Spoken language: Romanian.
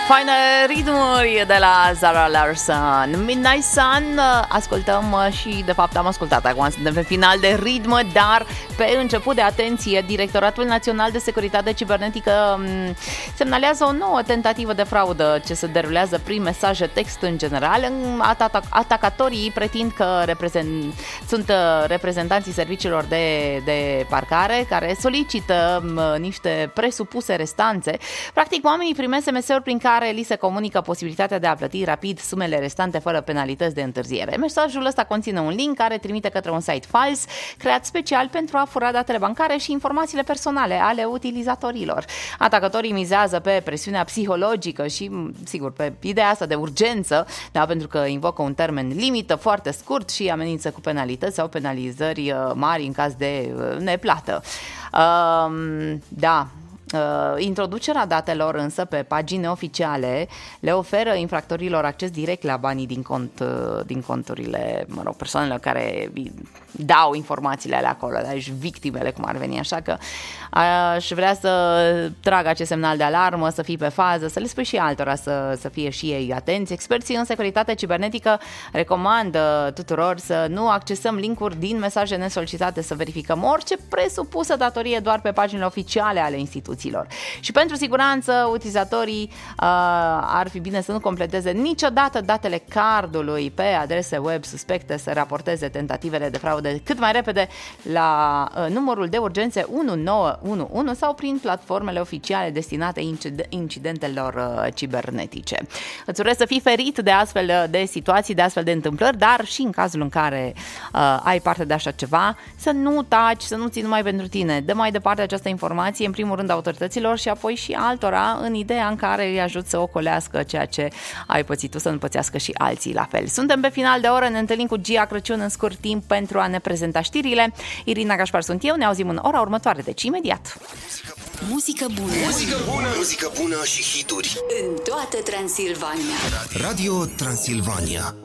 Faine ritmuri de la Zara Larsson. Midnight Sun, ascultăm și de fapt am ascultat, acum suntem pe final de ritm, dar pe început de atenție, Directoratul Național de Securitate Cibernetică semnalează o nouă tentativă de fraudă ce se derulează prin mesaje text în general. Atacatorii pretind că sunt reprezentanții serviciilor de parcare care solicită niște presupuse restanțe. Practic, oamenii primesc SMS-uri prin care li se comunică posibilitatea de a plăti rapid sumele restante fără penalități de întârziere. Mesajul ăsta conține un link care trimite către un site fals creat special pentru a fura datele bancare și informațiile personale ale utilizatorilor. Atacatorii mizează pe presiunea psihologică și, sigur, pe ideea asta de urgență, da, pentru că invocă un termen limită foarte scurt și amenință cu penalități sau penalizări mari în caz de neplată. Da. Introducerea datelor însă pe pagini oficiale le oferă infractorilor acces direct la banii din conturile, persoanelor care dau informațiile alea acolo, deci victimele cum ar veni, așa că aș vrea să trag acest semnal de alarmă, să fii pe fază, să le spui și altora să fie și ei atenți. Experții în securitate cibernetică recomandă tuturor să nu accesăm linkuri din mesaje nesolicitate, să verificăm orice presupusă datorie doar pe paginile oficiale ale instituțiilor. Și pentru siguranță, utilizatorii ar fi bine să nu completeze niciodată datele cardului pe adrese web suspecte, să raporteze tentativele de fraudă cât mai repede la numărul de urgențe 1911 sau prin platformele oficiale destinate incidentelor cibernetice. Îți urez să fii ferit de astfel de situații, de astfel de întâmplări, dar și în cazul în care ai parte de așa ceva, să nu taci, să nu ții numai pentru tine. Dă mai departe această informație, în primul rând autorităților și apoi și altora, în ideea în care îi ajut să ocolească ceea ce ai pățit tu, să nu pățească și alții la fel. Suntem pe final de oră, ne întâlnim cu Gia Crăciun în scurt timp pentru a ne prezenta știrile. Irina Gașpar sunt eu, ne auzim în ora următoare, deci imediat. Muzică bună. Muzică bună. Muzică bună și hituri. În toată Transilvania. Radio Transilvania.